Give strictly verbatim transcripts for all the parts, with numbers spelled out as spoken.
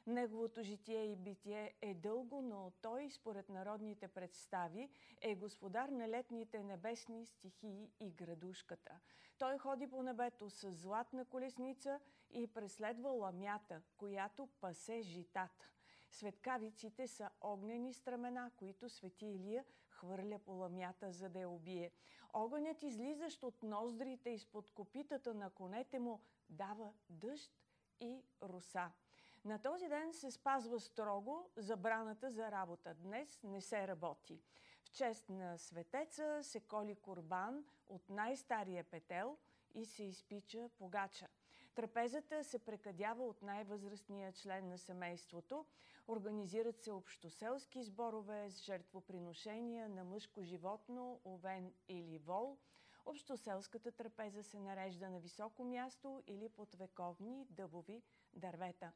Неговото житие и битие е дълго, но той, според народните представи, е господар на летните небесни стихии и градушката. Той ходи по небето с златна колесница и преследва ламята, която пасе житата. Светкавиците са огнени страмена, които свети Илия хвърля по ламята, за да я убие. Огънят, излизащ от ноздрите изпод копитата на конете му, дава дъжд и роса. На този ден се спазва строго забраната за работа. Днес не се работи. В чест на светеца се коли курбан от най-стария петел и се изпича погача. Трапезата се прекъдява от най-възрастния член на семейството. Организират се общоселски сборове с жертвоприношения на мъжко животно, овен или вол. Общоселската трапеза се нарежда на високо място или под вековни дъбови дървета.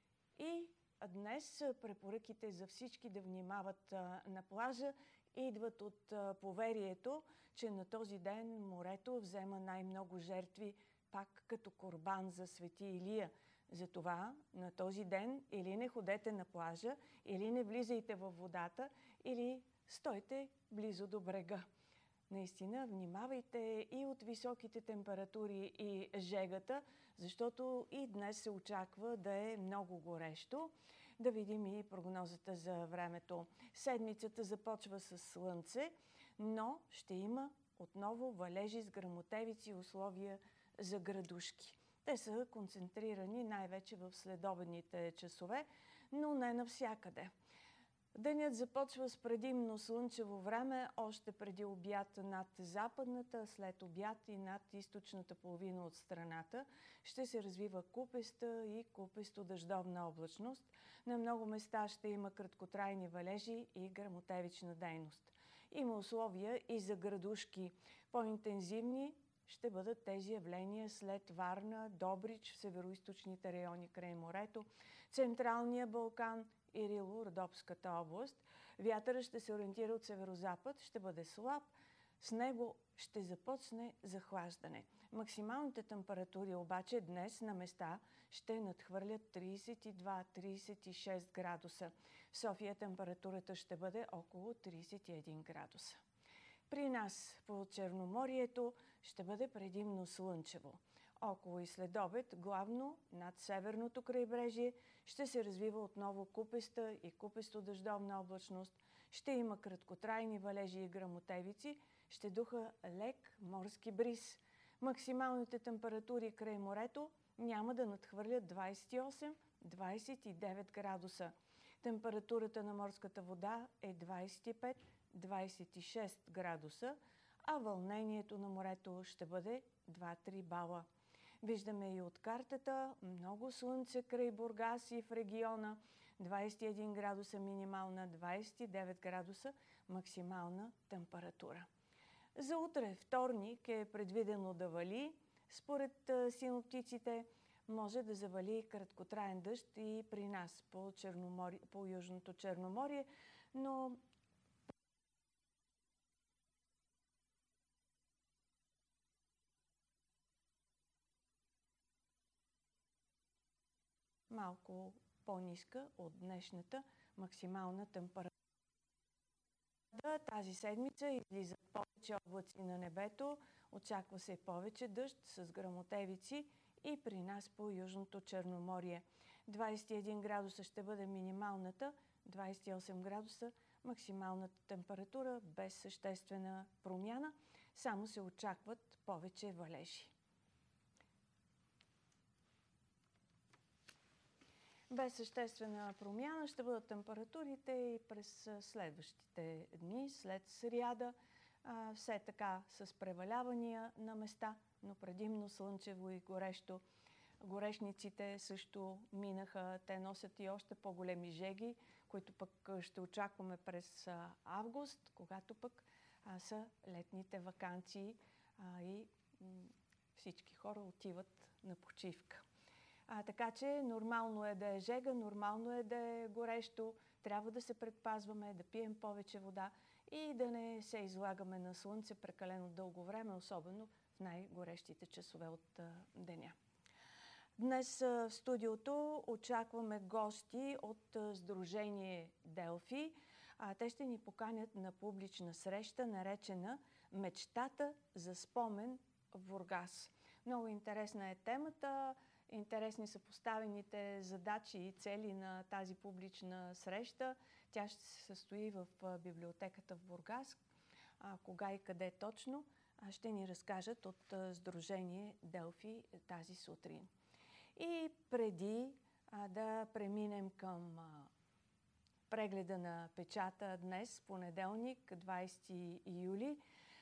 И днес препоръките за всички да внимават на плажа идват от поверието, че на този ден морето взема най-много жертви, пак като курбан за свети Илия. Затова на този ден или не ходете на плажа, или не влизайте във водата, или стойте близо до брега. Наистина, внимавайте и от високите температури и жегата, защото и днес се очаква да е много горещо. Да видим и прогнозата за времето. Седмицата започва с слънце, но ще има отново валежи с гръмотевици и условия за градушки. Те са концентрирани най-вече в следобедните часове, но не навсякъде. Денят започва с предимно слънчево време, още преди обяд над западната, след обяд и над източната половина от страната. Ще се развива купеста и купесто-дъждовна облачност. На много места ще има краткотрайни валежи и гръмотевична дейност. Има условия и за градушки. По-интензивни ще бъдат тези явления след Варна, Добрич, в североизточните райони край морето, Централния Балкан и Рило-Родопската област. Вятърът ще се ориентира от северозапад, ще бъде слаб. С него ще започне захлаждане. Максималните температури обаче днес на места ще надхвърлят трийсет и два - трийсет и шест градуса. В София температурата ще бъде около трийсет и един градуса. При нас по Черноморието ще бъде предимно слънчево. Около и след обед, главно над северното крайбрежие, ще се развива отново купеста и купесто-дъждовна облачност. Ще има краткотрайни валежи и гръмотевици, ще духа лек морски бриз. Максималните температури край морето няма да надхвърлят двайсет и осем - двайсет и девет градуса. Температурата на морската вода е двайсет и пет - двайсет и шест градуса, а вълнението на морето ще бъде два-три бала. Виждаме и от картата много слънце край Бургас и в региона, двайсет и един градуса минимална, двайсет и девет градуса максимална температура. За утре, вторник, е предвидено да вали. Според синоптиците може да завали краткотраен дъжд и при нас по, Черноморие, по Южното Черноморие, но малко по-ниска от днешната максимална температура. Тази седмица излизат повече облаци на небето, очаква се повече дъжд с гръмотевици и при нас по Южното Черноморие. двайсет и един градуса ще бъде минималната, двайсет и осем градуса максималната температура без съществена промяна, само се очакват повече валежи. Без съществена промяна ще бъдат температурите и през следващите дни, след сряда, все така с превалявания на места, но предимно слънчево и горещо. Горешниците също минаха, те носят и още по-големи жеги, които пък ще очакваме през август, когато пък са летните ваканции и всички хора отиват на почивка. А, така че нормално е да е жега, нормално е да е горещо, трябва да се предпазваме, да пием повече вода и да не се излагаме на слънце прекалено дълго време, особено в най-горещите часове от а, деня. Днес в студиото очакваме гости от Сдружение Делфи. Те ще ни поканят на публична среща, наречена "Мечтата за спомен в Бургас". Много интересна е темата. Интересни са поставените задачи и цели на тази публична среща. Тя ще се състои в библиотеката в Бургас. А кога и къде точно, ще ни разкажат от Сдружение Делфи тази сутрин. И преди а, да преминем към а, прегледа на печата днес, понеделник, двадесети юли,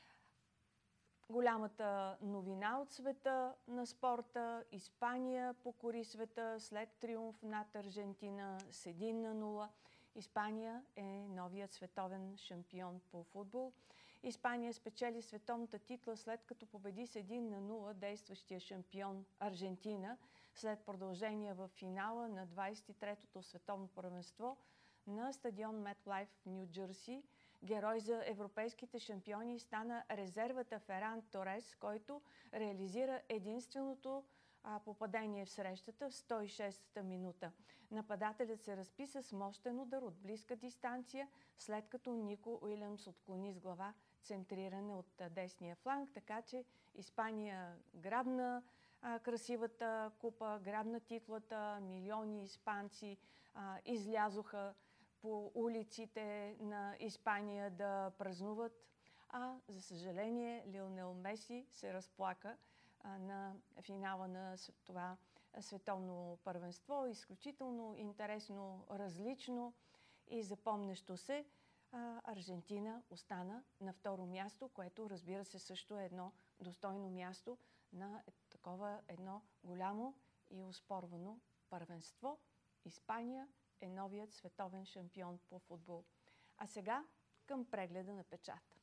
голямата новина от света на спорта: Испания покори света след триумф над Аржентина с един на нула. Испания е новият световен шампион по футбол. Испания спечели световната титла, след като победи с един на нула действащия шампион Аржентина след продължение в финала на двадесет и третото световно първенство на стадион MetLife в Ню Джерси. Герой за европейските шампиони стана резервата Феран Торес, който реализира единственото а, попадение в срещата в сто и шеста минута. Нападателят се разписа с мощен удар от близка дистанция, след като Нико Уилямс отклони с глава центриране от десния фланг, така че Испания грабна а, красивата купа, грабна титлата. Милиони испанци а, излязоха по улиците на Испания да празнуват, а за съжаление Лионел Меси се разплака а, на финала на това световно първенство. Изключително интересно, различно и запомнящо се. А, Аржентина остана на второ място, което, разбира се, също е едно достойно място на такова едно голямо и оспорвано първенство. Испания е новият световен шампион по футбол. А сега към прегледа на печата.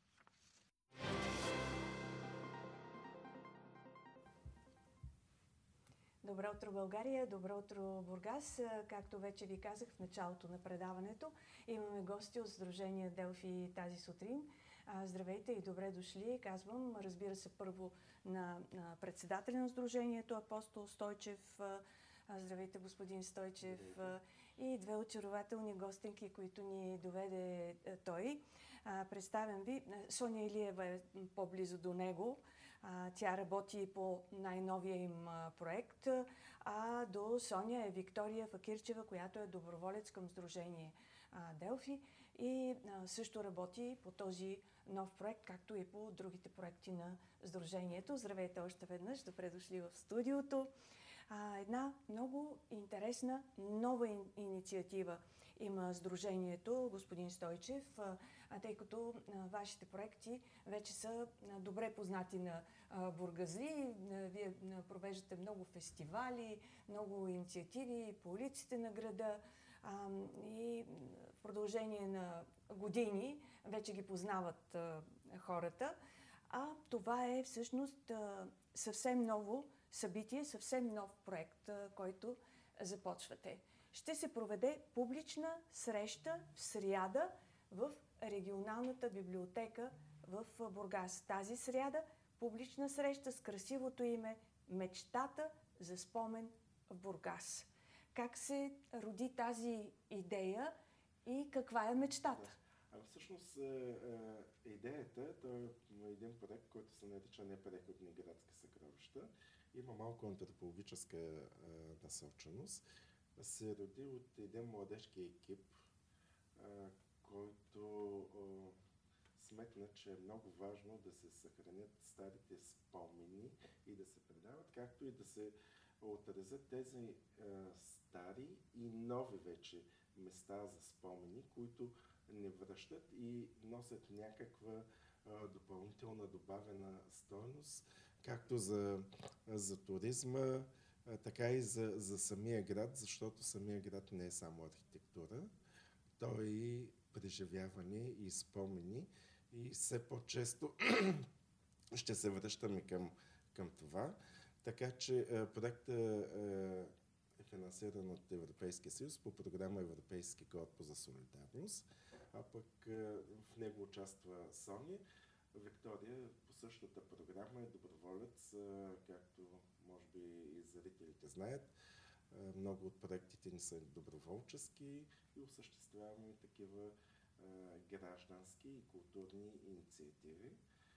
Добро утро, България! Добро утро, Бургас! Както вече ви казах в началото на предаването, имаме гости от Сдружение Делфи тази сутрин. Здравейте и добре дошли, казвам, разбира се, първо на председателя на Сдружението, Апостол Стойчев. Здравейте, господин Стойчев. Здравейте. И две очарователни гостинки, които ни доведе той. Представям ви, Соня Илиева е по-близо до него. Тя работи по най-новия им проект, а до Соня е Виктория Факирчева, която е доброволец към Сдружение Делфи и също работи по този нов проект, както и по другите проекти на Сдружението. Здравейте още веднъж, добре дошли в студиото. Една много интересна нова инициатива има Сдружението, господин Стойчев, тъй като вашите проекти вече са добре познати на бургазли. Вие провеждате много фестивали, много инициативи по улиците на града и в продължение на години вече ги познават хората. А това е всъщност съвсем ново събитие, съвсем нов проект, който започвате. Ще се проведе публична среща в сряда в регионалната библиотека в Бургас. Тази сряда публична среща с красивото име "Мечтата за спомен в Бургас". Как се роди тази идея и каква е мечтата? А всъщност идеята, това е един проект, който се нарича "Непреходни градски съкровища". Има малко антропологическа насоченост. Се роди от един младежки екип, а, който а, сметна, че е много важно да се съхранят старите спомени и да се предават, както и да се отразят тези а, стари и нови вече места за спомени, които не връщат и носят някаква а, допълнителна добавена стойност, както за, за туризма, така и за, за самия град, защото самия град не е само архитектура, то е и преживяване и спомени и все по-често ще се връщаме към, към това. Така че проектът е финансиран от Европейския съюз по програма Европейски корпус за солидарност, а пък в него участва Сони. Виктория по същата програма е доброволец, а, както може би и зрителите знаят. А, много от проектите ни са доброволчески и осъществяваме такива а, граждански и културни инициативи.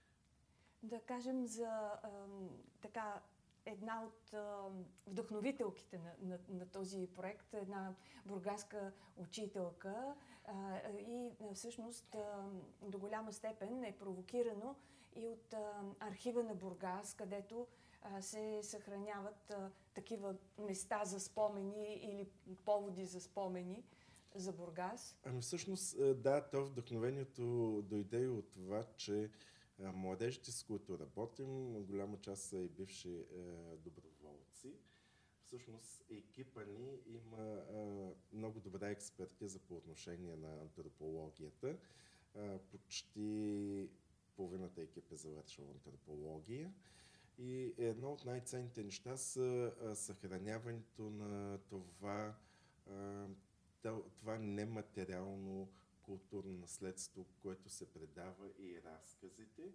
Да кажем за ам, така една от ам, вдъхновителките на, на, на този проект, една бургаска учителка а, и а, всъщност а, до голяма степен е провокирано и от а, архива на Бургас, където а, се съхраняват а, такива места за спомени или поводи за спомени за Бургас. Ами всъщност, да, то вдъхновението дойде и от това, че а, младежите, с които работим, голяма част са и бивши е, доброволци. Всъщност екипа ни има а, много добра експертиза по отношение на антропологията. А, почти половината екип е завършила антропология. И едно от най-ценните неща са а, съхраняването на това, а, това нематериално културно наследство, което се предава, и разказите.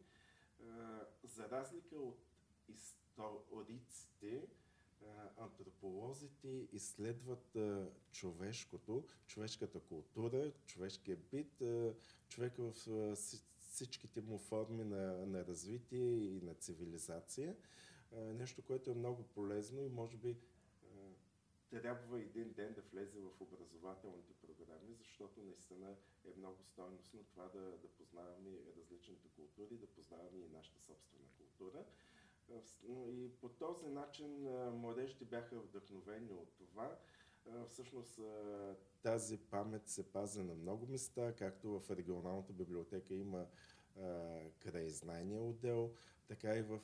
За разлика от историците, антрополозите изследват човешкото, човешката култура, човешкия бит, човека в всичките му форми на, на развитие и на цивилизация. Нещо, което е много полезно и може би трябва един ден да влезе в образователните програми, защото наистина е много стойностно това да, да познаваме различните култури, да познаваме и нашата собствена култура. И по този начин младежите бяха вдъхновени от това. Всъщност тази памет се пази на много места, както в регионалната библиотека има краезнайния отдел, така и в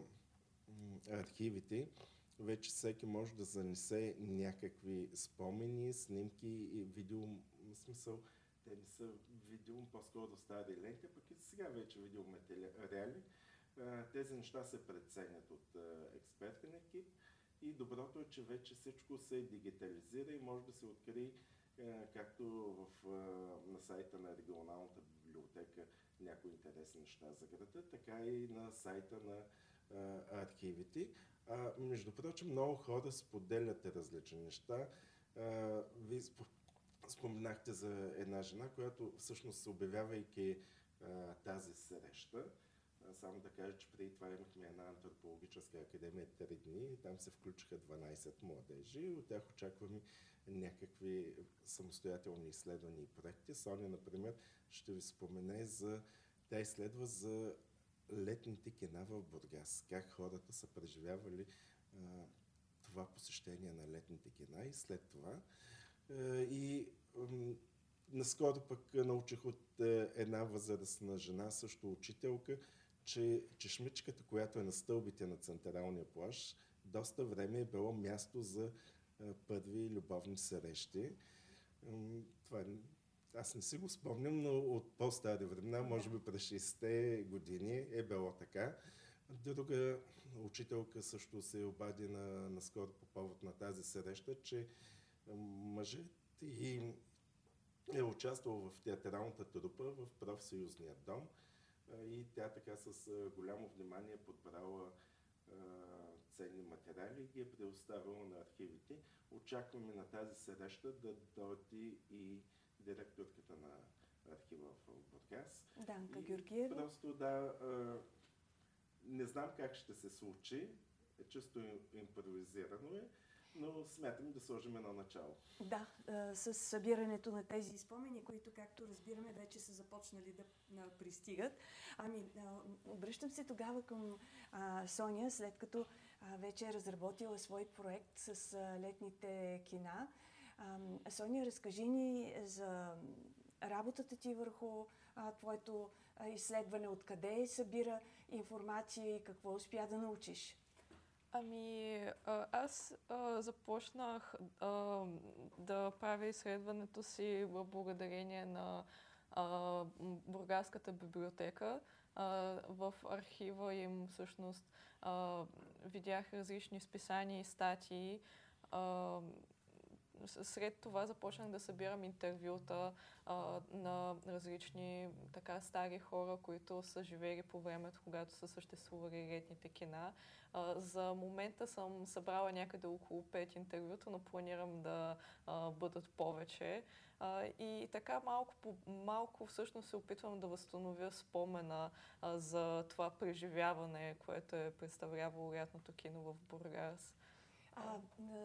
архивите. Вече всеки може да занесе някакви спомени, снимки и видео, в смисъл, те не са видео, по-скоро стари ленти, пък и сега вече видеоматериали. Тези неща се преценят от експертен екип и доброто е, че вече всичко се дигитализира и може да се открие както в, на сайта на регионалната библиотека някои интересни неща за града, така и на сайта на архивите. А, между прочим, много хора споделят различни неща. А, вие споменахте за една жена, която всъщност, обявявайки а, тази среща, а, само да кажа, че преди това имахме една антропологическа академия три дни, там се включиха дванайсет младежи, от тях очакваме някакви самостоятелни изследвания и проекти. Соня, например, ще ви спомене за... Тя изследва за летните кина в Бургас, как хората са преживявали а, това посещение на летните кина и след това. А, и м, наскоро пък научих от а, една възрастна жена, също учителка, че чешмичката, която е на стълбите на централния плаж, доста време е било място за а, първи любовни срещи. М, това е... Аз не си го спомням, но от по-стари времена, може би през шейсетте години е било така. Друга учителка също се обади на, наскоро по повод на тази среща, че мъжът и е участвал в театралната трупа в профсъюзния дом и тя така с голямо внимание подбрала ценни материали и ги е предоставила на архивите. Очакваме на тази среща да дойде и директорката на архива в Бургас. Данка Георгиева. Просто да, не знам как ще се случи, чисто импровизирано е, но смятам да сложим едно начало. Да, с събирането на тези спомени, които, както разбираме, вече са започнали да пристигат. Ами, обръщам се тогава към а, Соня, след като а, вече е разработила свой проект с а, летните кина. А, Соня, разкажи ни за работата ти върху а, твоето а, изследване, откъде събира информация и какво успя да научиш. Ами, аз а, започнах а, да правя изследването си благодарение на а, Бургаската библиотека. А, в архива им всъщност а, видях различни списания и статии, а, сред това започнах да събирам интервюта а, на различни така стари хора, които са живели по времето, когато са съществували летните кина. А, за момента съм събрала някъде около пет интервюта, но планирам да а, бъдат повече. А, и така малко по малко всъщност се опитвам да възстановя спомена а, за това преживяване, което е представлявало лятното кино в Бургас. А,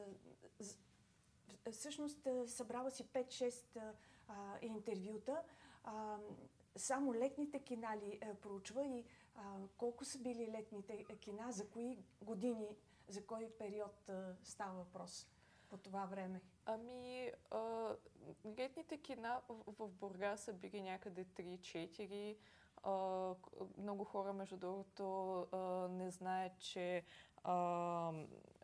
а, всъщност събрала си пет-шест интервюта. А, само летните кина ли а, проучва и а, колко са били летните кина, за кои години, за кой период а, става въпрос по това време? Ами, а, летните кина в, в Бургас са били някъде три-четири. А, много хора, между другото, а, не знаят, че а,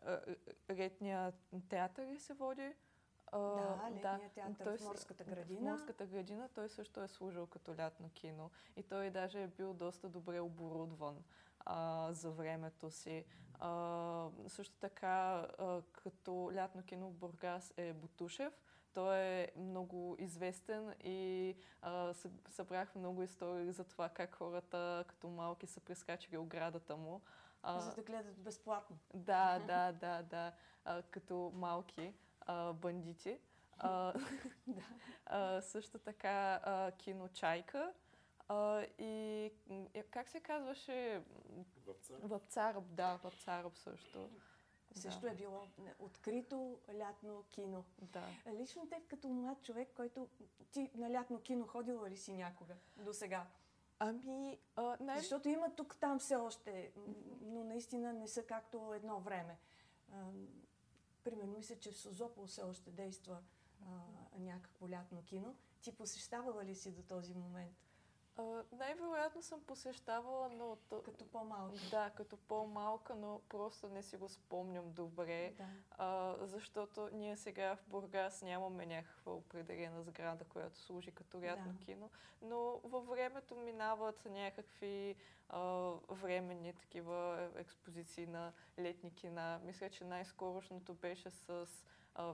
летният театър ли се води? Да, летният театър той в Морската В градина. Морската градина той също е служил като лятно кино и той даже е бил доста добре оборудван а, за времето си. А, също така, а, като лятно кино в Бургас е Ботушев. Той е много известен и а, събрах много истории за това как хората като малки са прескачали оградата му. А, за да гледат безплатно. Да, да, да, да. А, като малки а, бандити. А, да. а, също така а, кино Чайка. А, и как се казваше? Вапцаров. Вапцаров, да, Вапцаров също. Също да. е било открито лятно кино. Да. Лично те като млад човек, който ти на лятно кино ходила ли си някога до сега? Ами, а, най- Защото има тук-там все още, но наистина не са както едно време. А, примерно, мисля, че в Созопол все още действа а, някакво лятно кино. Ти посещавала ли си до този момент? Uh, най-вероятно съм посещавала, но... Като по-малка. Да, като по-малка, но просто не си го спомням добре, да. uh, защото ние сега в Бургас нямаме някаква определена сграда, която служи като лятно да. кино, но във времето минават някакви uh, временни такива експозиции на летни кина. Мисля, че най-скорошното беше с uh,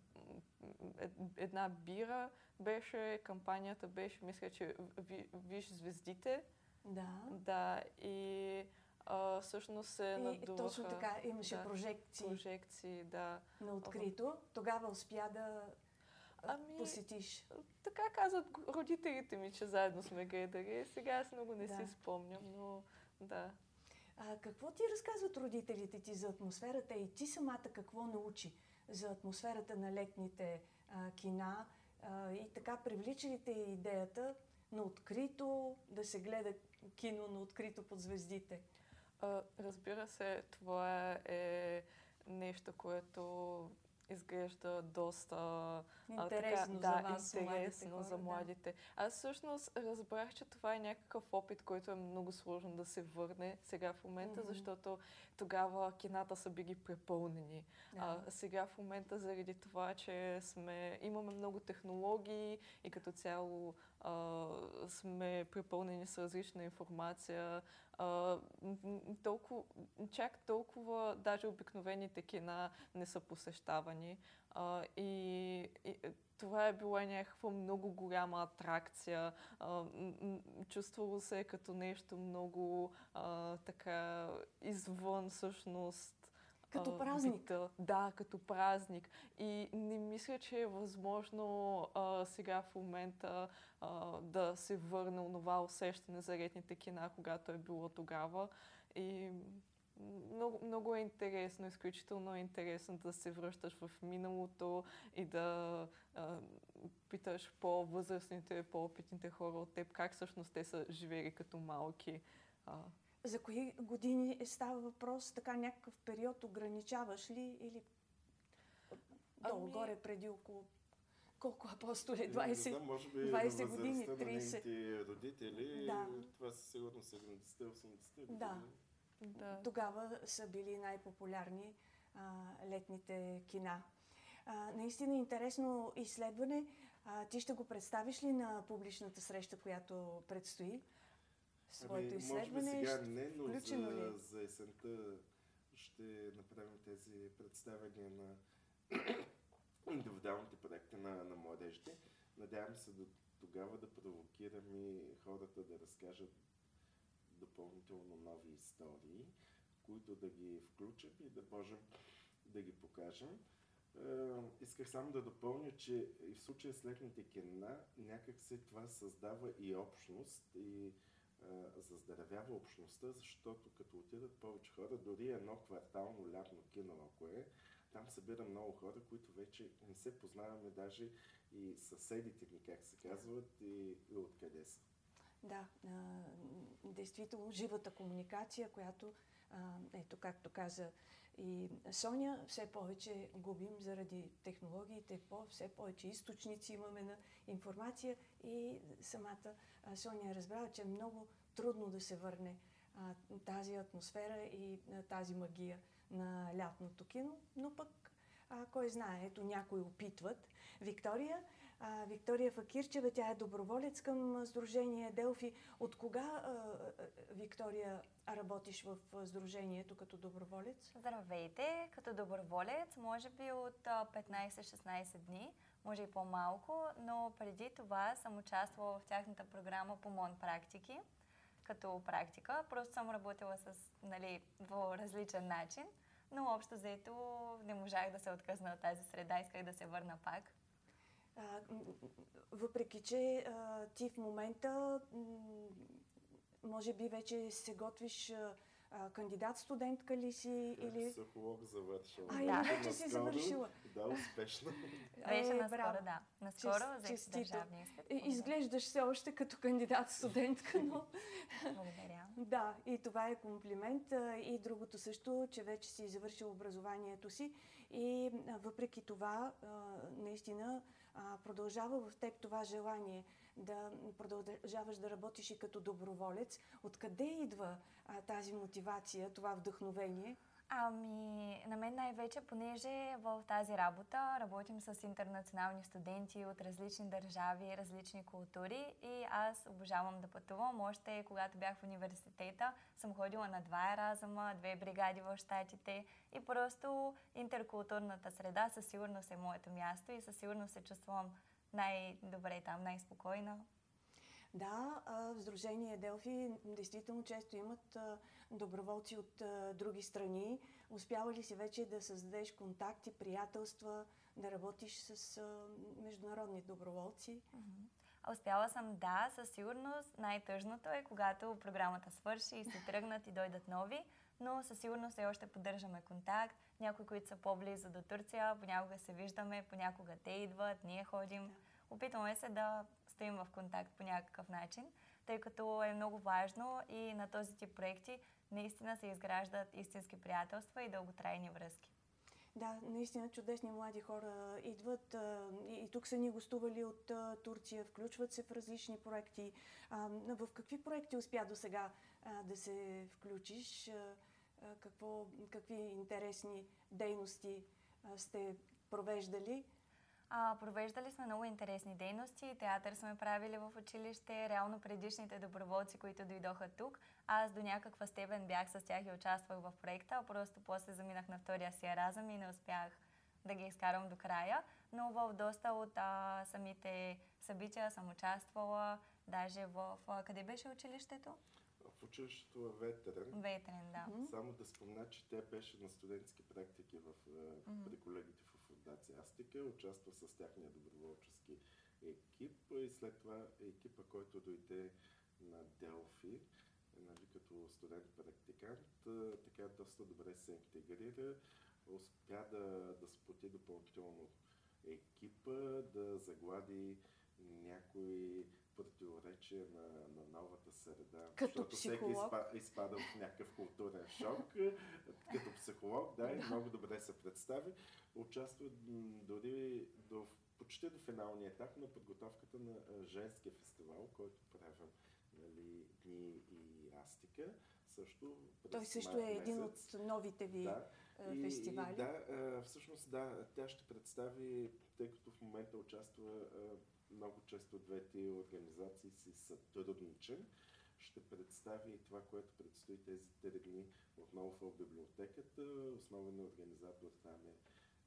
една бира, беше, кампанията беше, мисля, че Виж звездите. Да. Да, и а, всъщност се надуваха... И точно така, имаше да, прожекции. Прожекции, да. На открито. Тогава успя да ами, посетиш. Така казват родителите ми, че заедно сме гледали. Сега аз много не да. си спомням, но да. А, какво ти разказват родителите ти за атмосферата и ти самата какво научи за атмосферата на летните а, кина? Uh, и така привлича ли те идеята на открито, да се гледа кино на открито под звездите? Uh, разбира се, това е нещо, което изглежда доста интересно а, така, за да, вас, интересно младите за хора, младите. Да. Аз всъщност разбрах, че това е някакъв опит, който е много сложно да се върне сега в момента, mm-hmm. защото тогава кината са били препълнени. Да. А, сега в момента заради това, че сме, имаме много технологии и като цяло а, сме препълнени с различна информация, а, толкова, чак толкова даже обикновените кина не са посещавани. А, и, и това е била някаква много голяма атракция. А, чувствало се като нещо много а, така извън всъщност. Като празник. Бита. Да, като празник. И не мисля, че е възможно а, сега в момента а, да се върне онова усещане за летните кина, когато е било тогава. И много, много е интересно, изключително е интересно да се връщаш в миналото и да а, питаш по-възрастните, по-опитните хора от теб, как всъщност те са живели като малки. А, За кои години става въпрос? Така някакъв период ограничаваш ли или долу-горе преди около колко апостоли? двайсет, не знам, може би двайсет години, трийсет. На нейните родители, да. това са сигурно седемдесетте-осемдесетте години. Да. да. Тогава са били най-популярни а, летните кина. А, наистина интересно изследване. А, ти ще го представиш ли на публичната среща, която предстои? Своето ами, изследване? Може би сега не, но включено за, ли? за есента ще направим тези представяния на индивидуалните проекти на, на младежите. Надявам се до тогава да провокирам и хората да разкажат допълнително нови истории, които да ги включим и да можем да ги покажем. Е, исках само да допълня, че и в случая с летните кина някак се това създава и общност и е, заздравява общността, защото като отидат повече хора, дори едно квартално лятно кино, ако е, там събира много хора, които вече не се познаваме, даже и съседите ни, как се казват, и, и откъде са. Да, а, действително живата комуникация, която, а, ето както каза и Соня, все повече губим заради технологиите, по, все повече източници имаме на информация и самата а, Соня е разбрала, че е много трудно да се върне а, тази атмосфера и а, тази магия на лятното кино, но пък а, кой знае, ето някои опитват. Виктория, а, Виктория Факирчева, тя е доброволец към Сдружение Делфи. От кога, а, Виктория, работиш в Сдружението като доброволец? Здравейте! Като доброволец, може би от петнайсет-шестнайсет дни, може и по-малко, но преди това съм участвала в тяхната програма по МОН практики, като практика. Просто съм работила с, нали, по различен начин, но общо взето не можах да се откъсна от тази среда, исках да се върна пак. А, въпреки, че а, ти в момента м- може би вече се готвиш а, а, кандидат-студентка ли си? Да, или... психолог завършила. А, да. Вече си завършила. Да, успешно. Беше Е, наскоро, браво. да. Наскоро Чест- взех честито. държавния изпит. И- Изглеждаш все още като кандидат-студентка, но... Благодаря. Да, и това е комплимент. А, И другото също, че вече си завършил образованието си и а, въпреки това, а, наистина, а, продължава в теб това желание да продължаваш да работиш и като доброволец. Откъде идва а, тази мотивация, това вдъхновение? Ами, на мен най-вече, понеже в тази работа работим с интернационални студенти от различни държави, различни култури и аз обожавам да пътувам. Още когато бях в университета, съм ходила на два еразъма, две бригади в Щатите и просто интеркултурната среда със сигурност е моето място и със сигурност се чувствам най-добре там, най-спокойна. Да, а, в Сдружение Делфи действително често имат а, доброволци от а, други страни. Успяла ли си вече да създадеш контакти, приятелства, да работиш с а, международни доброволци? А успяла съм, да, със сигурност. Най-тъжното е, когато програмата свърши и се тръгнат и дойдат нови, но със сигурност все още поддържаме контакт. Някои, които са по-близо до Турция, понякога се виждаме, понякога те идват, ние ходим. Опитваме се да стоим в контакт по някакъв начин, тъй като е много важно и на този тип проекти наистина се изграждат истински приятелства и дълготрайни връзки. Да, наистина чудесни млади хора идват а, и, и тук са ни гостували от а, Турция, включват се в различни проекти. А, в какви проекти успя до сега да се включиш? А, а, какво, какви интересни дейности а, сте провеждали? А, провеждали сме много интересни дейности. Театър сме правили в училище. Реално предишните доброволци, които дойдоха тук, аз до някаква степен бях с тях и участвах в проекта, просто после заминах на втория си еразъм и не успях да ги изкарам до края. Но в доста от а, самите събития съм участвала. Даже в... А, къде беше училището? В училището във Ветрен. Ветрен, да. Мгм. Само да спомня, че тя беше на студентски практики в, е, Мгм. при колегите в Фундация Астика, участва с тяхния доброволчески екип и след това екипа, който дойде на Делфи, нали, като студент-практикант, е, така доста добре се интегрира, успя да, да сплоти допълнително екипа, да заглади някои противоречия на, на новата среда. Като защото всеки психолог. изпа, изпада в някакъв културен шок. Като психолог, да, и много добре се представи. Участва м, дори до, почти до финалния етап на подготовката на а, женския фестивал, който правим, нали, Дни и Астика. Също през Той също март е един месец. от новите ви Да. а, И, фестивали. и да, а, всъщност да, тя ще представи, тъй като в момента участва а, много често двете организации си сътрудничен, ще представи и това, което предстои тези три дни отново в библиотеката. Основен организатор там е а,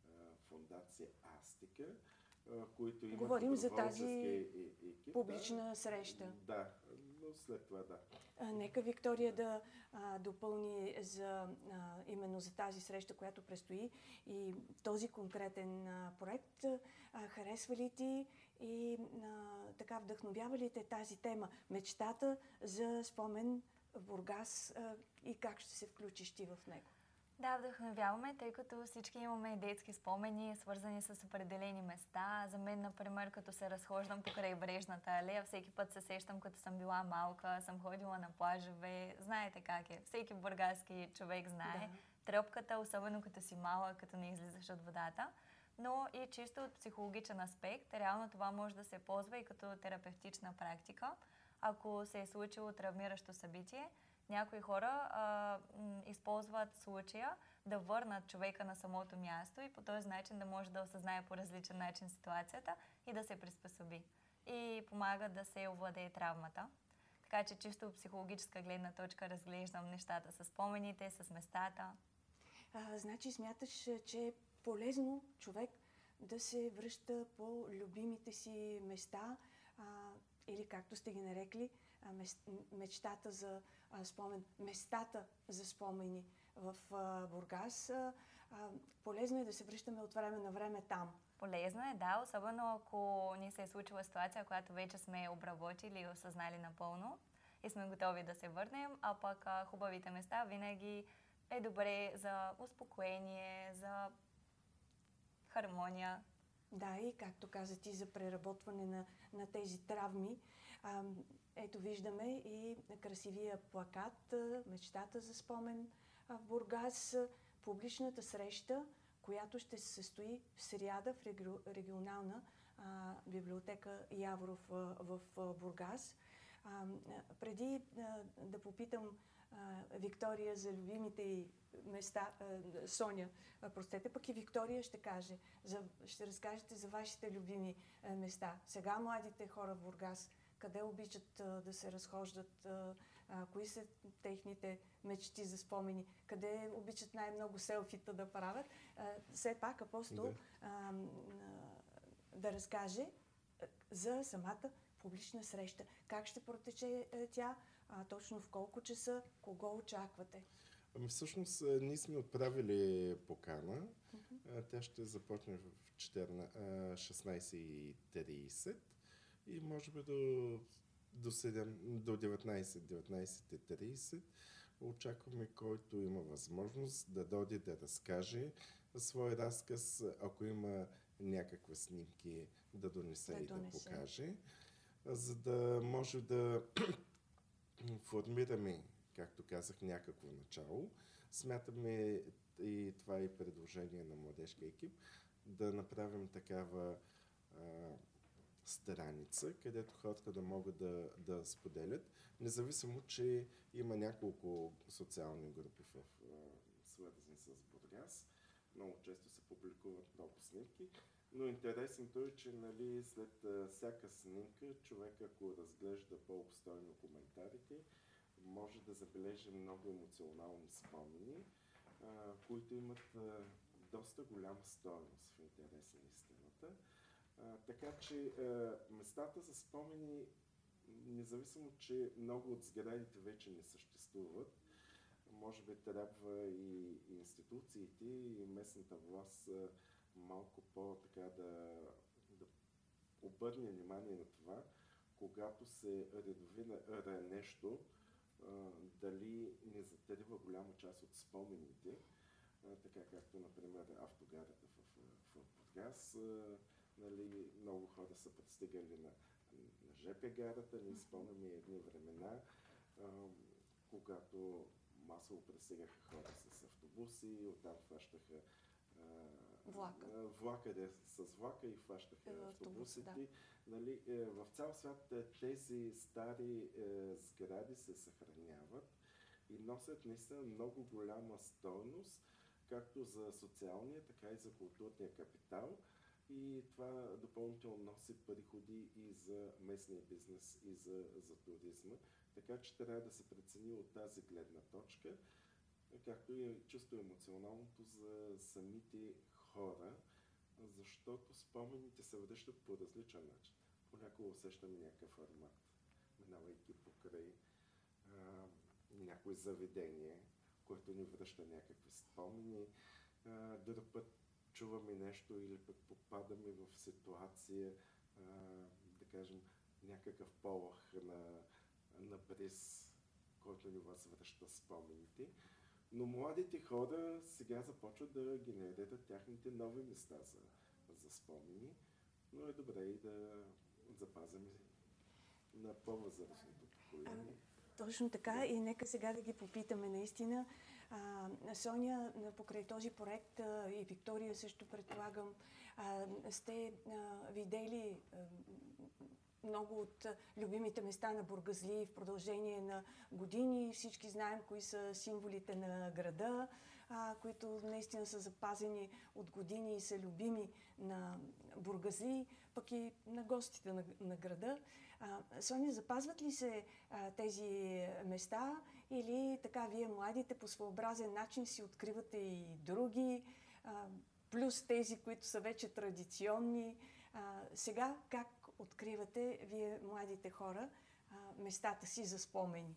фондация Астика, а, които имат Говорим за тази доброволчески е- екип. публична да. среща. Да, но след това да. А, нека Виктория да а, допълни за, а, именно за тази среща, която предстои и този конкретен а, проект. А, харесва ли ти и а, така вдъхновява ли те тази тема? Мечтата за спомен в Бургас а, и как ще се включиш ти в него? Да, вдъхновяваме, тъй като всички имаме детски спомени, свързани с определени места. За мен, например, като се разхождам по крайбрежната алея, всеки път се сещам, като съм била малка, съм ходила на плажове. Знаете как е. Всеки бургаски човек знае. Да. Тръпката, особено като си малък, като не излизаш от водата. Но и чисто от психологичен аспект, реално това може да се ползва и като терапевтична практика. Ако се е случило травмиращо събитие, някои хора а, м, използват случая да върнат човека на самото място и по този начин да може да осъзнае по различен начин ситуацията и да се приспособи. И помага да се овладее травмата. Така че чисто от психологическа гледна точка разглеждам нещата с спомените, с местата. А, значи смяташ, че е полезно човек да се връща по любимите си места а, или както сте ги нарекли, а, мес, мечтата за а, спомен, местата за спомени в а, Бургас. А, а, полезно е да се връщаме от време на време там. Полезно е, да, особено ако ни се е случила ситуация, която вече сме обработили и осъзнали напълно и сме готови да се върнем, а пък а, хубавите места винаги е добре за успокоение, за хармония. Да, и както каза ти, за преработване на, на тези травми. А, ето виждаме и красивия плакат, а, мечтата за спомен а, в Бургас, а, публичната среща, която ще се състои в сряда в реги- регионална а, библиотека Яворов а, в а, Бургас. А, преди а, да попитам а, Виктория за любимите й места, а, Соня, а, простете, пък и Виктория ще каже, за, ще разкажете за вашите любими а, места. Сега младите хора в Бургас, къде обичат а, да се разхождат, а, а, кои са техните мечти за спомени, къде обичат най-много селфита да правят. А, все пак Апостол Да. а, а, да разкаже а, за самата публична среща. Как ще протече е, тя, а, точно в колко часа, кого очаквате? Ами всъщност а, ние сме отправили покана. А, Тя ще започне в четирна- а, шестнайсет и трийсет и може би до, до, седем, до деветнайсет, деветнайсет и трийсет. Очакваме който има възможност да дойде да разкаже свой разказ, ако има някакви снимки да донесе Да и да донесе. покаже, за да може да формираме, както казах, някакво начало. Смятаме, и това е предложение на младежкия екип, да направим такава а, страница, където хората да могат да, да споделят, независимо, че има няколко социални групи в, в свързани с Бургас. Много често се публикуват много снимки, но интересното е, че нали, след а, всяка снимка човек, ако разглежда по-обстойно коментарите, може да забележи много емоционални спомени, а, които имат а, доста голяма стойност в интерес на истината. А, така че а, местата за спомени, независимо, че много от сградите вече не съществуват, може би трябва и институциите, и местната власт а, малко по-така да, да обърне внимание на това, когато се редовира нещо, а, дали не затрива голяма част от спомените, а, така както, например, автогарата в, в, в Бургас. А, нали, много хора са пристигали на, на ЖП гарата. Ние спомняме едни времена, а, когато масово пристигаха хора с автобуси, оттам хващаха Влака. влака да, с влака и хващаха Е, автобусите. автобуси, Нали, е, в цял свят е, тези стари е, сгради се съхраняват и носят наистина много голяма стойност, както за социалния, така и за културния капитал. И това допълнително носи приходи и за местния бизнес, и за, за туризма. Така че трябва да се прецени от тази гледна точка, както и чисто емоционалното за самите хора, защото спомените се връщат по различен начин. Понякога усещаме някакъв аромат, минавайки покрай а, някое заведение, което ни връща някакви спомени. А, друг път чуваме нещо или пък попадаме в ситуация, а, да кажем, някакъв полъх на, на бриз, който ни възвръща спомените. Но младите хора сега започват да генерират тяхните нови места за, за спомени, но е добре и да запазим на по-възрастното поколение. Точно така, и нека сега да ги попитаме наистина. А, Соня, покрай този проект, а, и Виктория също предполагам, а, сте а, видели а, много от любимите места на бургазлии в продължение на години. Всички знаем кои са символите на града, а, които наистина са запазени от години и са любими на бургазлии, пък и на гостите на, на града. А, Соня, запазват ли се а, тези места или така вие младите по своеобразен начин си откривате и други, а, плюс тези, които са вече традиционни? А, сега как откривате вие, младите хора, а, местата си за спомени?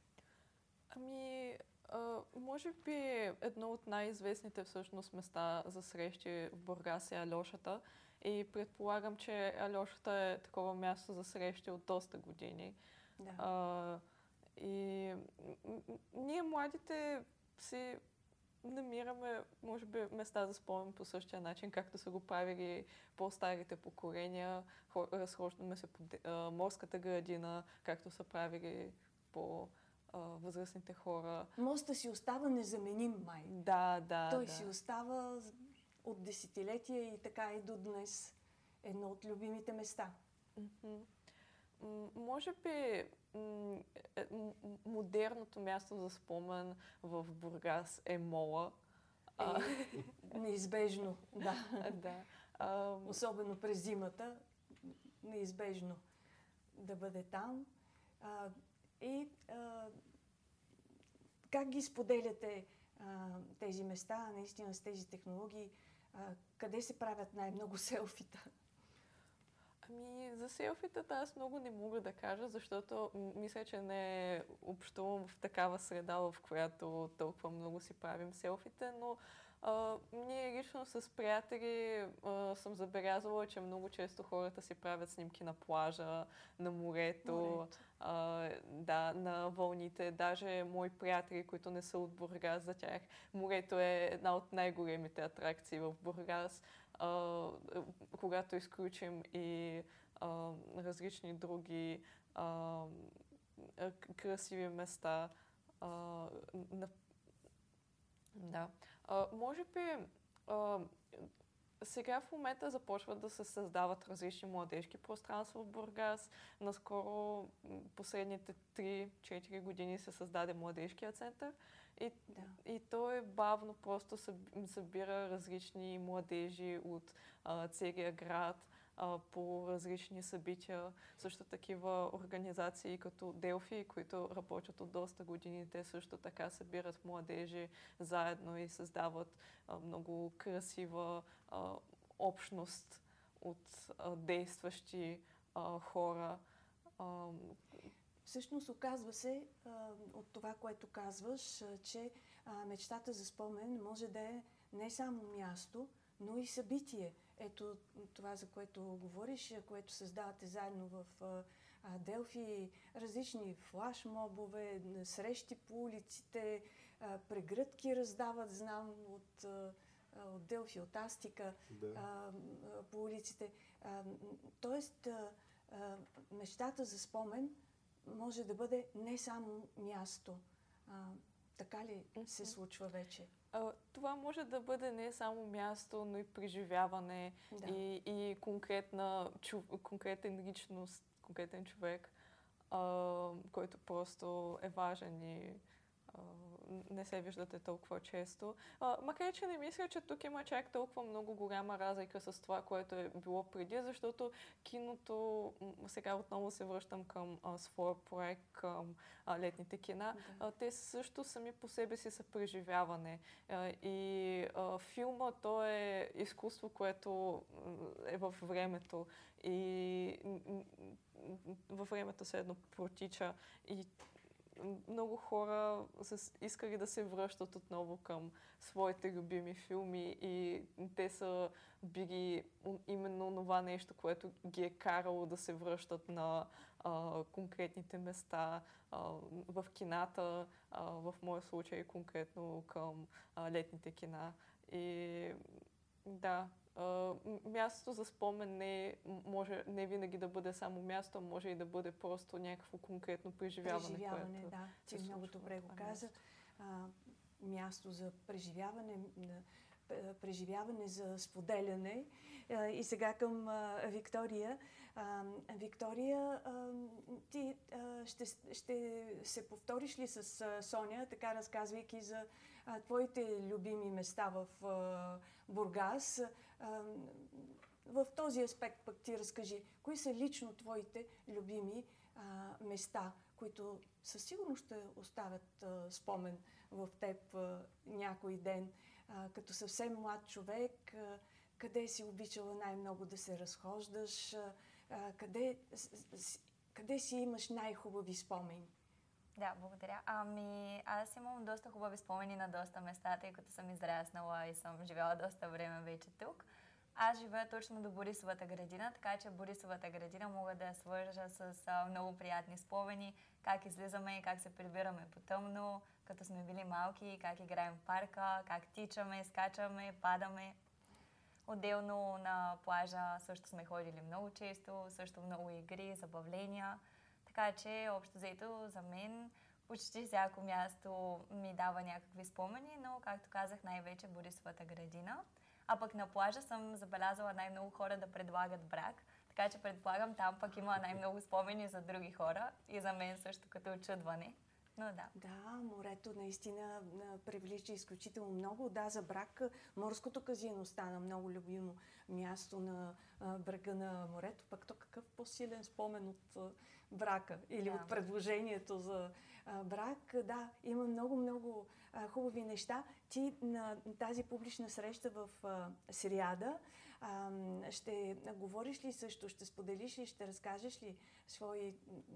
Ами, а, може би едно от най-известните всъщност места за срещи в Бургас е Алешата. И предполагам, че Алешата е такова място за срещи от доста години. Да. А, и м- м- ние младите си намираме, може би, места за спомен по същия начин, както са го правили по-старите поколения. Хо- разхождаме се по а, морската градина, както са правили по а, възрастните хора. Моста си остава незаменим май. Да, да, Той да. си остава от десетилетия и така и до днес едно от любимите места. Мгм. М, Може би м, е, м, модерното място за спомен в Бургас е мола. А, Е, неизбежно, да. да. А, Особено през зимата, неизбежно да бъде там. А, и а, как ги споделяте а, тези места, наистина с тези технологии? А, къде се правят най-много селфита? Ами, за селфитата аз много не мога да кажа, защото м, мисля, че не общувам в такава среда, в която толкова много си правим селфите, но а, ние лично с приятели а, съм забелязала, че много често хората си правят снимки на плажа, на морето, Морето. а, да, на вълните. Даже мои приятели, които не са от Бургас, за тях морето е една от най-големите атракции в Бургас. А, когато изключим и а, различни други а, а, красиви места. А, на, да. А, може би а, сега в момента започват да се създават различни младежки пространства в Бургас. Наскоро, м, последните три-четири години се създаде младежкия център. И, Да. и той бавно просто съб- събира различни младежи от а, целия град а, по различни събития. Също такива организации като Делфи, които работят от доста години, те също така събират младежи заедно и създават а, много красива а, общност от а, действащи а, хора. А, Всъщност оказва се а, от това, което казваш, а, че а, мечтата за спомен може да е не само място, но и събитие. Ето това, за което говориш, а, което създавате заедно в а, а, Делфи, различни флашмобове, срещи по улиците, а, прегръдки раздават, знам от, а, от Делфи, от Астика, Да. а, а, по улиците. А, тоест, а, а, мечтата за спомен може да бъде не само място. А, така ли се Мгм. случва вече? А, това може да бъде не само място, но и преживяване Да. и, и конкретна, чу, конкретен личност, конкретен човек, а, който просто е важен и а, не се виждате толкова често. А, макар че не мисля, че тук има чак толкова много голяма разлика с това, което е било преди, защото киното, сега отново се връщам към а, своя проект, към а, летните кина, Да. а, те също сами по себе си са преживяване. А, и а, филма, то е изкуство, което е във времето и във времето се едно протича и много хора са искали да се връщат отново към своите любими филми и те са били именно това нещо, което ги е карало да се връщат на а, конкретните места, а, в кината, а, в моя случай конкретно към а, летните кина. И да, Uh, мястото за спомен не може не винаги да бъде само място, може и да бъде просто някакво конкретно преживяване. Преживяване, което да. Ти много добре го каза. А, място за преживяване, преживяване за споделяне. А, и сега към а, Виктория. А, Виктория, а, ти а, ще, ще се повториш ли с а, Соня, така разказвайки за а, твоите любими места в а, Бургас? А, в този аспект пък ти разкажи, кои са лично твоите любими а, места, които със сигурност ще оставят а, спомен в теб а, някой ден. А, като съвсем млад човек, а, къде си обичала най-много да се разхождаш, а, а, къде, с, къде си имаш най-хубави спомени? Да, благодаря. Ами, аз имам доста хубави спомени на доста места, тъй като съм израснала и съм живяла доста време вече тук. Аз живея точно до Борисовата градина, така че Борисовата градина мога да я свържа с а, много приятни спомени, как излизаме и как се прибираме по тъмно, като сме били малки, как играем в парка, как тичаме, скачаме, падаме. Отделно на плажа също сме ходили много често, също много игри, забавления. Така че, общо взето, за мен почти всяко място ми дава някакви спомени, но, както казах, най-вече Борисовата градина. А пък на плажа съм забелязала най-много хора да предлагат брак, така че предполагам там пък има най-много спомени за други хора и за мен също като очудване. Но да. Да, морето наистина привлича изключително много. Да, за брак морското казино стана много любимо място на а, брега на морето. Пък то какъв по-силен спомен от а, брака или Да. от предложението за а, брак. Да, има много-много хубави неща. Ти на тази публична среща в а, сряда а, ще говориш ли също, ще споделиш ли, ще разкажеш ли свои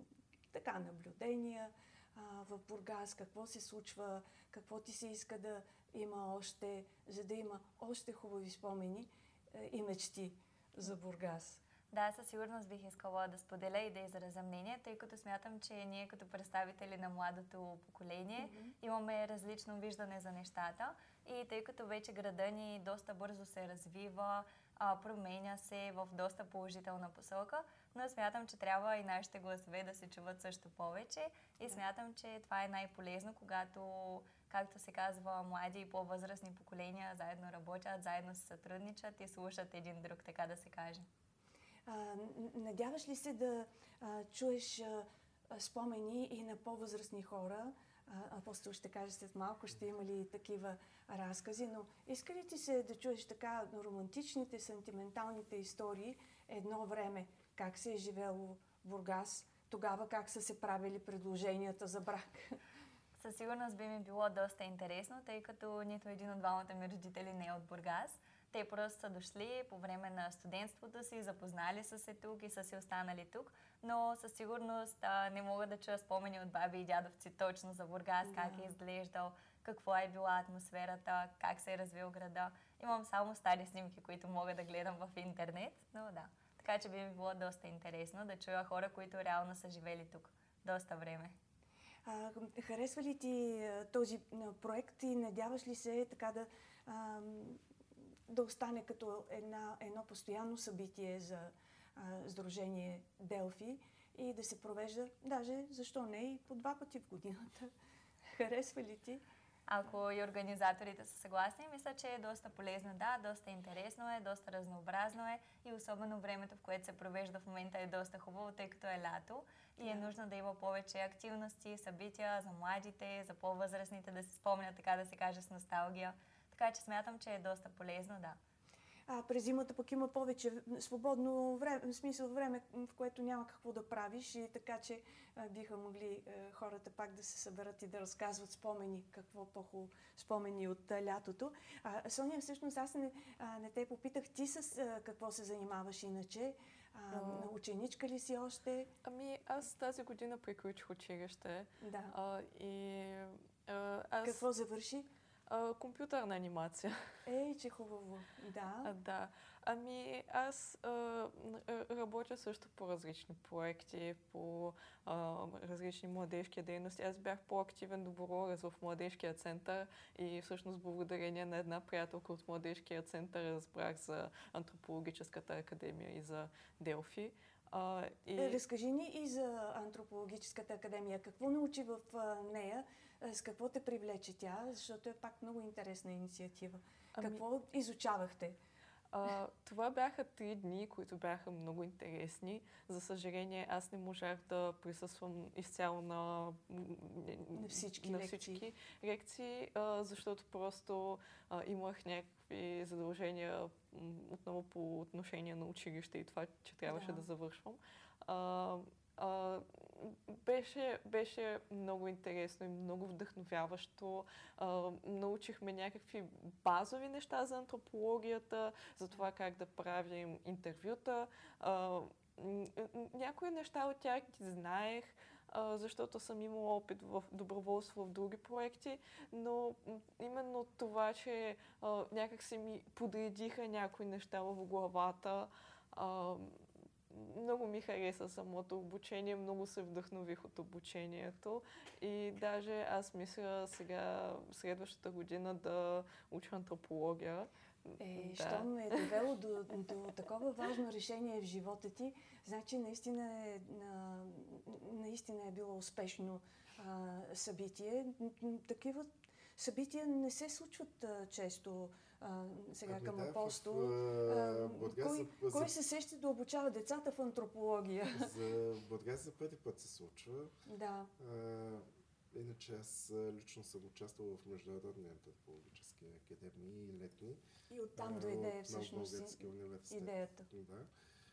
така наблюдения в Бургас, какво се случва, какво ти се иска да има още, за да има още хубави спомени и мечти за Бургас? Да, със сигурност бих искала да споделя и да изразя мнение, тъй като смятам, че ние като представители на младото поколение mm-hmm. имаме различно виждане за нещата и тъй като вече града ни доста бързо се развива, а, променя се в доста положителна посока, но смятам, че трябва и нашите гласове да се чуват също повече и смятам, че това е най-полезно, когато, както се казва, млади и по-възрастни поколения заедно работят, заедно се сътрудничат и слушат един друг, така да се каже. А, надяваш ли се да а, чуеш а, спомени и на по-възрастни хора? А, апостол ще каже след малко, ще има ли такива разкази, но иска ли ти се да чуеш така романтичните, сантименталните истории едно време? Как се е живело в Бургас? Тогава как са се правили предложенията за брак? Със сигурност би ми било доста интересно, тъй като нито един от двамата ми родители не е от Бургас. Те просто са дошли по време на студентството си, запознали са се тук и са си останали тук, но със сигурност а, не мога да чуя спомени от баби и дядовци точно за Бургас, да. Как е изглеждал, какво е била атмосферата, как се е развил града. Имам само стари снимки, които мога да гледам в интернет, но да. Така че би ми било доста интересно да чуя хора, които реално са живели тук доста време. А, харесва ли ти този проект и надяваш ли се така да, а, да остане като една, едно постоянно събитие за а, Сдружение Делфи и да се провежда, даже защо не и по два пъти в годината? Харесва ли ти? ако и организаторите са съгласни. Мисля, че е доста полезно, да, доста интересно е, доста разнообразно е и особено времето, в което се провежда в момента е доста хубаво, тъй като е лято и е нужно да има повече активности, събития за младите, за по-възрастните да се спомнят, така да се каже, с носталгия. Така че смятам, че е доста полезно, да. А през зимата пък има повече свободно време, в смисъл време, в което няма какво да правиш и така, че а, биха могли а, хората пак да се съберат и да разказват спомени, какво по-хубаво спомени от а, лятото. А, Соня, всъщност аз не, а, не те попитах ти с а, какво се занимаваш иначе. А, А. Ученичка ли си още? Ами аз тази година приключих училище. Да. А, и а, аз... Какво завърши? А, компютърна анимация. Ей, че хубаво. Да. А, да. Ами аз а, р- работя също по различни проекти, по а, различни младежки дейности. Аз бях по-активен доброволец в младежкия център и всъщност благодарение на една приятелка от младежкия център разбрах за антропологическата академия и за Делфи. А, и... Разкажи ни и за антропологическата академия. Какво научи в а, нея? С какво те привлече тя? Защото е пак много интересна инициатива. Ами... Какво изучавахте? А, това бяха три дни, които бяха много интересни. За съжаление, аз не можах да присъствам изцяло на, на всички на лекции, всички лекции а, защото просто а, имах някакви задължения отново по отношение на училище и това, че трябваше да, да завършвам. А, а, беше, беше много интересно и много вдъхновяващо. А, научихме някакви базови неща за антропологията, за това как да правим интервюта. А, някои неща от тях ги знаех, а, защото съм имала опит в доброволство в други проекти, но именно това, че а, някак се ми подредиха някои неща в главата, а, много ми хареса самото обучение, много се вдъхнових от обучението и даже аз мисля сега следващата година да уча антропология. Е, да. Щом е довело до, до такова важно решение в живота ти, значи наистина е, на, наистина е било успешно а, събитие. Такива събития не се случват а, често а, сега ами към да, Апостол. В, А, Бургас кой, за, кой за, се сеща да обучава децата в антропология? За Бургас за първи път се случва. Да. А, иначе аз лично съм участвал в международни антропологически академии и летни. И оттам дойде всъщност идеята. Да.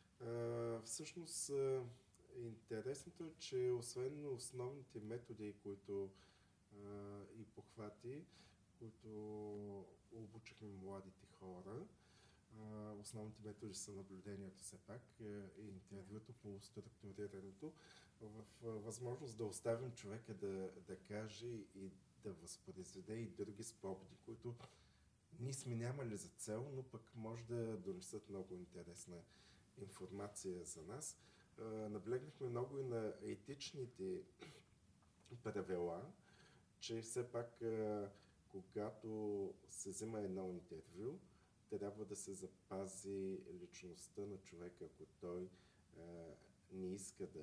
А, всъщност интересното е, че освен основните методи, които а, и похвати, които обучихме младите хора, а, основните методи са наблюдението все пак и интервюто, полуструктурирането, в възможност да оставим човека да, да каже и да възпроизведе и други спомени, които ние сме нямали за цел, но пък може да донесат много интересна информация за нас. А, наблегнахме много и на етичните правила, че все пак а, когато се взема едно интервю, трябва да се запази личността на човека, ако той а, не иска да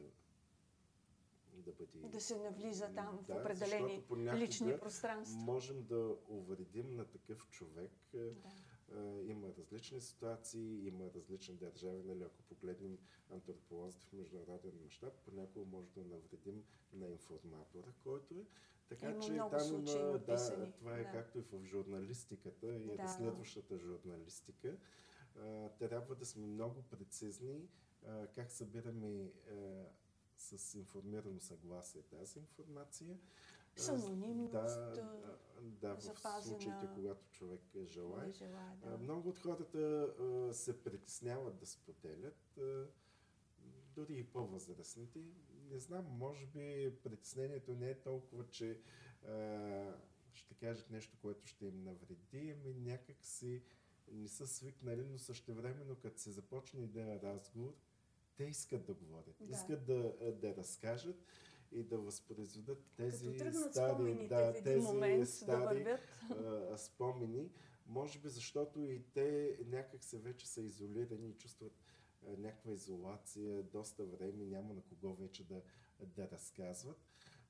да бъде... Да се навлиза там да, в определени лични пространства. Можем да увредим на такъв човек. Да. Има различни ситуации, има различни държави, нали, ако погледнем антрополозите в международен мащаб, понякога може да навредим на информатора, който е. Така има че много там случаи има, описани. Да, това е да. както и в журналистиката и да. разследващата журналистика. А, трябва да сме много прецизни а, как събираме а, с информирано съгласие тази информация. С анонимност, да, да, в запазена... случаите, когато човек желае. желая. Да. Много от хората а, се притесняват да споделят, а, дори и по-възрастните. Не знам, може би притеснението не е толкова, че а, ще кажат нещо, което ще им навреди, ами някак си не са свикнали, но същевременно, като се започне един разговор, те искат да говорят, да. искат да, да разкажат и да възпроизведат тези стари, да, в тези момент стари да а, спомени, може би защото и те някак се вече са изолирани и чувстват а, някаква изолация, доста време няма на кого вече да, да разказват.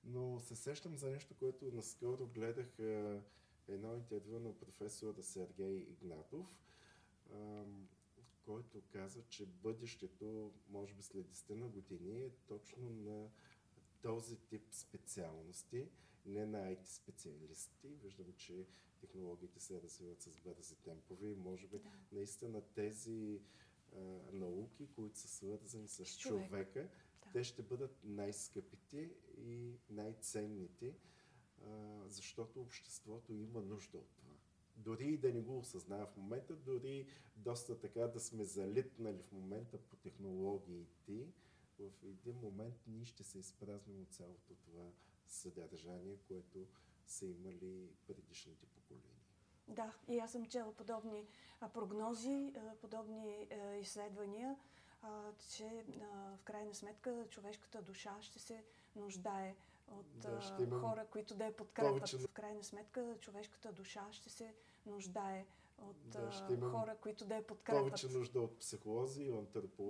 Но се сещам за нещо, което наскоро гледах а, едно интервю на професора Сергей Игнатов, а, който каза, че бъдещето, може би след десет на години, е точно на този тип специалности, не на ай ти специалисти. Виждам, че технологиите се развиват с бързи темпове и може би Да. наистина тези а, науки, които са свързани с, С човек. човека, Да. те ще бъдат най-скъпите и най-ценните, а, защото обществото има нужда от това. Дори и да не го осъзнава в момента, дори доста така да сме залитнали в момента по технологиите, в един момент ние ще се изпразним от цялото това съдържание, което са имали предишните поколения. Да, и аз съм чела подобни а, прогнози, а, подобни а, изследвания, а, че а, в крайна сметка човешката душа ще се нуждае от Да, а, ще имам хора, които да я подкрепят. повече- В крайна сметка човешката душа ще се нуждае от Да, ще а, имам хора, които да я подкрепят. Повече нужда от психолози и антропологи,